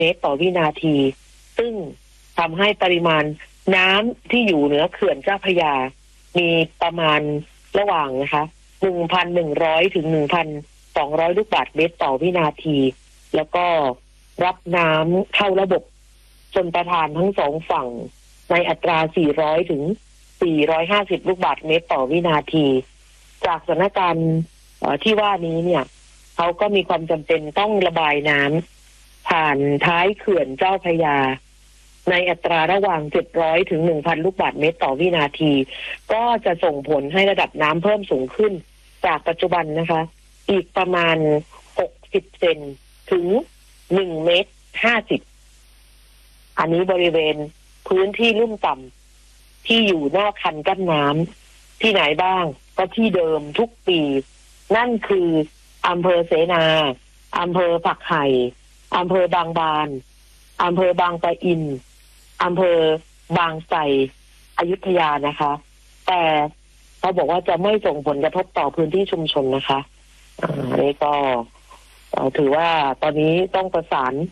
เมตรต่อวินาทีซึ่งทำให้ปริมาณน้ำที่อยู่เหนือเขื่อนเจ้าพระยามีประมาณระหว่างนะคะ 1,100 ถึง 1,200 ลูกบาศก์เมตรต่อวินาทีแล้วก็รับน้ำเข้าระบบชลประทานทั้งสองฝั่งในอัตรา 400 ถึง 450 ลูกบาศก์เมตรต่อวินาทีจากสถานการณ์ที่ว่านี้เนี่ยเขาก็มีความจำเป็นต้องระบายน้ำผ่านท้ายเขื่อนเจ้าพระยาในอัตราระหว่าง 700 ถึง 1,000 ลูกบาศก์เมตรต่อวินาทีก็จะส่งผลให้ระดับน้ำเพิ่มสูงขึ้นจากปัจจุบันนะคะอีกประมาณ 60 เซนถึง 1 เมตร 50 อันนี้บริเวณพื้นที่ลุ่มต่ำที่อยู่นอกคันกั้นน้ำที่ไหนบ้างก็ที่เดิมทุกปีนั่นคืออำเภอเสนาอำเภอผักไห่อำเภอบางบานอำเภอบางปะอินอำเภอบางไทรอยุธยานะคะแต่เขาบอกว่าจะไม่ส่งผลกระทบต่อพื้นที่ชุมชนนะคะนี่ก็ถือว่าตอนนี้ต้องประสาน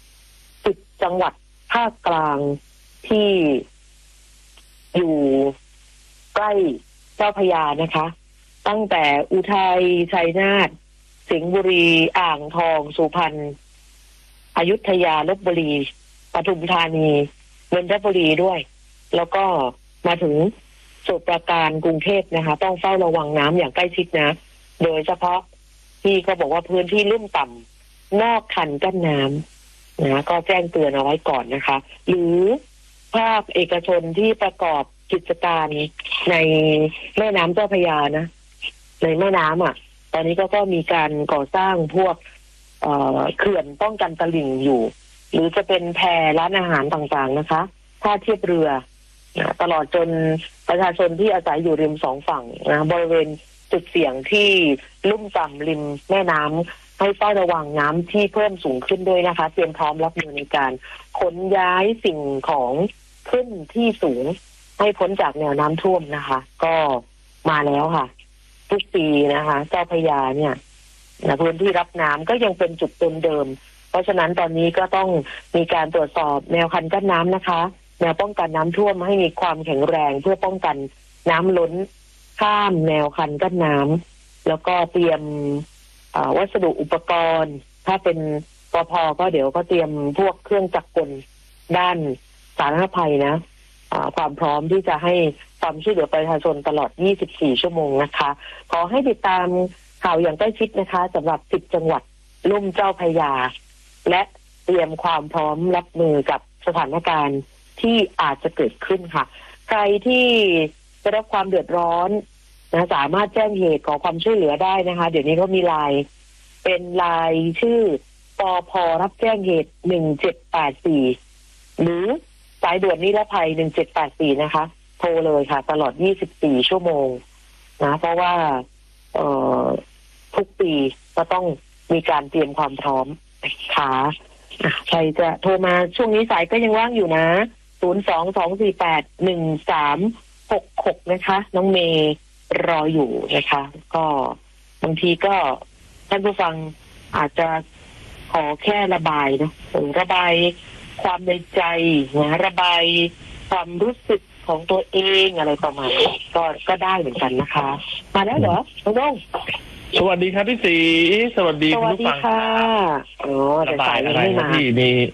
10 จังหวัดภาคกลางที่อยู่ใกล้เจ้าพระยานะคะตั้งแต่อุทัยชัยนาทสิงห์บุรีอ่างทองสุพรรณอยุธยาลพบุรีปทุมธานีนนทบุรีด้วยแล้วก็มาถึงสมุทรปราการกรุงเทพนะคะต้องเฝ้าระวังน้ำอย่างใกล้ชิดนะโดยเฉพาะที่เขาบอกว่าพื้นที่ลุ่มต่ำนอกคันกั้นน้ำนะก็แจ้งเตือนเอาไว้ก่อนนะคะหรือภาคเอกชนที่ประกอบกิจการในแม่น้ำเจ้าพระยานะในแม่น้ำตอนนี้ก็มีการก่อสร้างพวกเขื่อนป้องกันตลิ่งอยู่หรือจะเป็นแพร้านอาหารต่างๆนะคะท่าเทียบเรือตลอดจนประชาชนที่อาศัยอยู่ริมสองฝั่งนะบริเวณจุดเสี่ยงที่ลุ่มต่ำริมแม่น้ำให้เฝ้าระวังน้ำที่เพิ่มสูงขึ้นด้วยนะคะเตรียมพร้อมรับมือในการขนย้ายสิ่งของขึ้นที่สูงให้พ้นจากแนวน้ำท่วมนะคะก็มาแล้วค่ะทุกปีนะคะเจ้าพระยาเนี่ยพื้นที่รับน้ำก็ยังเป็นจุดเดิมเพราะฉะนั้นตอนนี้ก็ต้องมีการตรวจสอบแนวคันกั้นน้ำนะคะแนวป้องกันน้ำท่วมให้มีความแข็งแรงเพื่อป้องกันน้ำล้นข้ามแนวคันกั้นน้ำแล้วก็เตรียมวัสดุอุปกรณ์ถ้าเป็นปภ.ก็เดี๋ยวก็เตรียมพวกเครื่องจักรกลด้านสาธารณภัยนะความพร้อมที่จะให้ความช่วยเหลือประชาชนตลอด24 ชั่วโมงนะคะขอให้ติดตามข่าวอย่างใกล้ชิดนะคะสำหรับ10 จังหวัดลุ่มเจ้าพระยาและเตรียมความพร้อมรับมือกับสถานการณ์ที่อาจจะเกิดขึ้นค่ะใครที่ได้รับความเดือดร้อนนะสามารถแจ้งเหตุขอความช่วยเหลือได้นะคะเดี๋ยวนี้ก็มีไลน์เป็นไลน์ชื่อปภ.รับแจ้งเหตุ1784หรือสายด่วนนิรภัย1784นะคะโทรเลยค่ะตลอด24 ชั่วโมงนะเพราะว่าทุกปีก็ต้องมีการเตรียมความพร้อมค่ะใครจะโทรมาช่วงนี้สายก็ยังว่างอยู่นะ022481366นะคะน้องเมย์รออยู่นะคะก็บางทีก็ท่านผู้ฟังอาจจะขอแค่ระบายนะระบายความในใจนะระบายความรู้สึกของตัวเองอะไรประมาณนี้ก็ได้เหมือนกันนะคะมาแล้วเหรอน้องสวัสดีครับพี่ศรีสวัสดีคุณผู้ฟังค่ะระบายอะไรครับพี่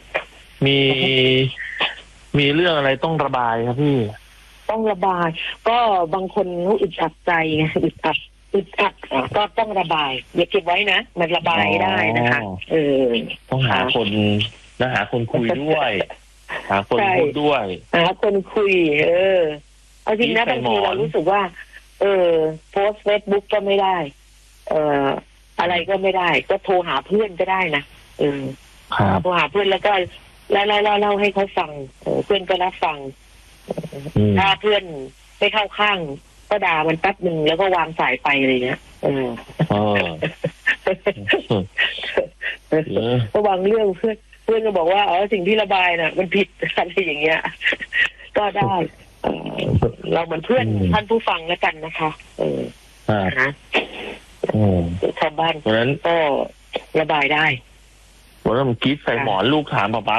มีเรื่องอะไรต้องระบายครับพี่ต้องระบายก็บางคนเขาอึดอัดใจไงอึดอัดก็ต้องระบายอย่าเก็บไว้นะมันระบายได้นะคะต้องหาคนนะหาคนคุยด้วยหาคนพูดด้วยหาคนคุยเอาจริงนะบางทีเรารู้สึกว่าโพสเฟซบุ๊กก็ไม่ได้อะไรก็ไม่ได้ก็โทรหาเพื่อนก็ได้นะโทรหาเพื่อนแล้วก็เล่าให้เขาฟังเพื่อนก็รับฟังถ้าเพื่อนไม่เข้าข้างก็ด่ามันแป๊บนึงแล้วก็วางสายไปอะไรเงี้ยระวังเรื่องเพื่อนก็บอกว่าสิ่งที่ระบายน่ะมันผิดอะไรอย่างเงี้ยก็ได้เราเหมือนเพื่อนท่านผู้ฟังแล้วกันนะคะชาวบ้านเพราะนั้นก็ระบายได้วันนั้นผมกรี๊ดใส่หมอนลูกถามป๊า